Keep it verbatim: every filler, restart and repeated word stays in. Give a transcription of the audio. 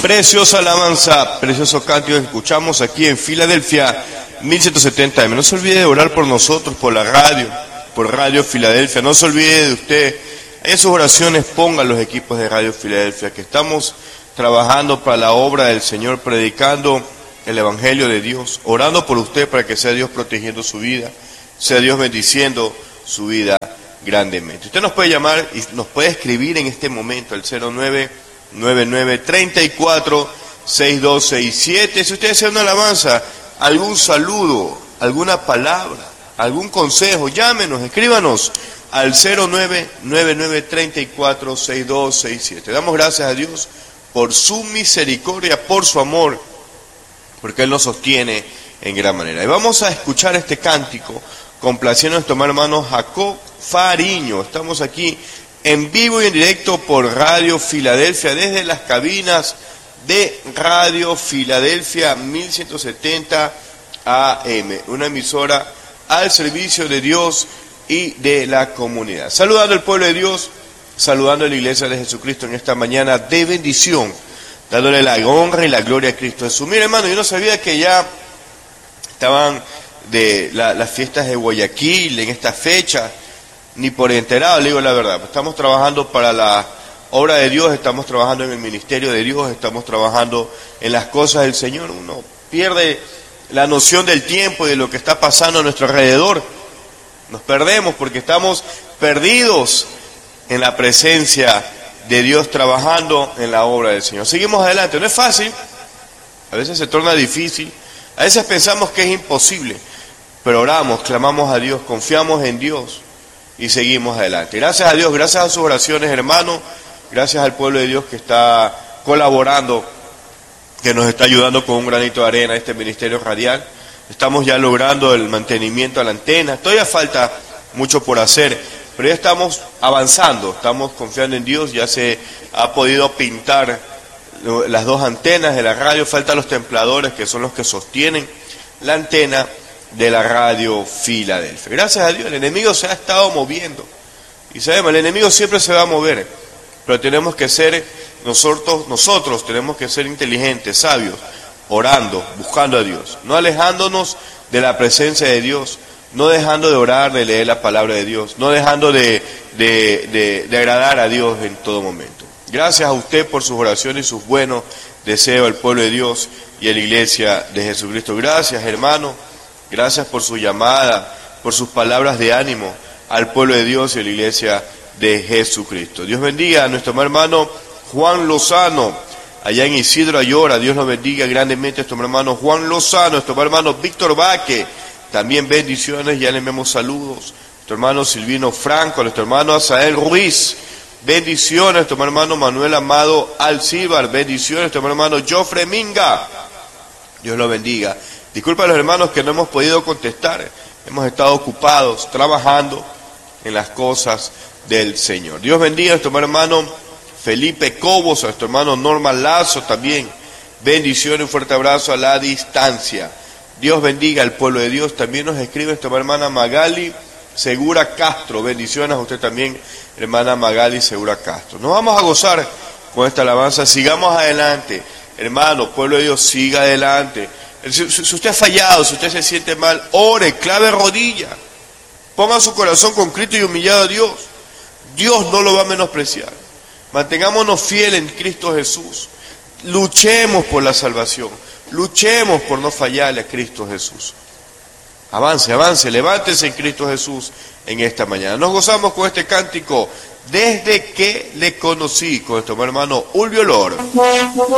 Preciosa alabanza, precioso cántico que escuchamos aquí en Filadelfia mil ciento setenta eme. No se olvide de orar por nosotros, por la radio, por Radio Filadelfia. No se olvide de usted. En sus oraciones pongan los equipos de Radio Filadelfia, que estamos trabajando para la obra del Señor, predicando el Evangelio de Dios, orando por usted para que sea Dios protegiendo su vida, sea Dios bendiciendo su vida grandemente. Usted nos puede llamar y nos puede escribir en este momento al cero nueve nueve nueve, treinta y cuatro, sesenta y dos sesenta y siete. Si usted desea una alabanza, algún saludo, alguna palabra, algún consejo, llámenos, escríbanos al cero nueve nueve nueve, treinta y cuatro, sesenta y dos sesenta y siete. Damos gracias a Dios por su misericordia, por su amor, porque Él nos sostiene en gran manera. Y vamos a escuchar este cántico complaciendo a nuestro hermano Jacob Fariño. Estamos aquí en vivo y en directo por Radio Filadelfia, desde las cabinas de Radio Filadelfia mil ciento setenta A M, una emisora al servicio de Dios y de la comunidad. Saludando al pueblo de Dios, saludando a la iglesia de Jesucristo en esta mañana de bendición, dándole la honra y la gloria a Cristo Jesús. Mire, hermano, yo no sabía que ya estaban de la, las fiestas de Guayaquil en esta fecha, ni por enterado, le digo la verdad. Estamos trabajando para la obra de Dios, estamos trabajando en el ministerio de Dios, estamos trabajando en las cosas del Señor. Uno pierde la noción del tiempo y de lo que está pasando a nuestro alrededor. Nos perdemos porque estamos perdidos en la presencia de Dios, trabajando en la obra del Señor. Seguimos adelante. No es fácil, a veces se torna difícil, a veces pensamos que es imposible, pero oramos, clamamos a Dios, confiamos en Dios y seguimos adelante. Gracias a Dios, gracias a sus oraciones, hermano, gracias al pueblo de Dios que está colaborando, que nos está ayudando con un granito de arena a este ministerio radial. Estamos ya logrando el mantenimiento a la antena. Todavía falta mucho por hacer, pero ya estamos avanzando, estamos confiando en Dios. Ya se ha podido pintar las dos antenas de la radio, faltan los templadores, que son los que sostienen la antena de la Radio Filadelfia. Gracias a Dios, el enemigo se ha estado moviendo, y sabemos, el enemigo siempre se va a mover, pero tenemos que ser, nosotros, nosotros tenemos que ser inteligentes, sabios, orando, buscando a Dios, no alejándonos de la presencia de Dios, no dejando de orar, de leer la palabra de Dios, no dejando de, de, de, de agradar a Dios en todo momento. Gracias a usted por sus oraciones y sus buenos deseos al pueblo de Dios y a la iglesia de Jesucristo. Gracias, hermano. Gracias por su llamada, por sus palabras de ánimo al pueblo de Dios y a la iglesia de Jesucristo. Dios bendiga a nuestro hermano Juan Lozano, allá en Isidro Ayora. Dios nos bendiga grandemente a nuestro hermano Juan Lozano, nuestro hermano Víctor Baque. También bendiciones, ya le enviamos saludos. Nuestro hermano Silvino Franco, nuestro hermano Asael Ruiz. Bendiciones, nuestro hermano Manuel Amado Alcíbar. Bendiciones, nuestro hermano Jofre Minga. Dios lo bendiga. Disculpa a los hermanos que no hemos podido contestar, hemos estado ocupados, trabajando en las cosas del Señor. Dios bendiga a nuestro hermano Felipe Cobos, a nuestro hermano Norman Lazo también. Bendiciones, un fuerte abrazo a la distancia. Dios bendiga al pueblo de Dios. También nos escribe nuestra hermana Magali Segura Castro. Bendiciones a usted también, hermana Magali Segura Castro. Nos vamos a gozar con esta alabanza. Sigamos adelante, hermano, pueblo de Dios, siga adelante. Si, si usted ha fallado, si usted se siente mal, ore, clave rodilla, ponga su corazón contrito y humillado a Dios. Dios no lo va a menospreciar. Mantengámonos fieles en Cristo Jesús. Luchemos por la salvación. Luchemos por no fallarle a Cristo Jesús. Avance, avance, levántese en Cristo Jesús en esta mañana. Nos gozamos con este cántico, Desde que le conocí, con nuestro hermano Ulvio Lor.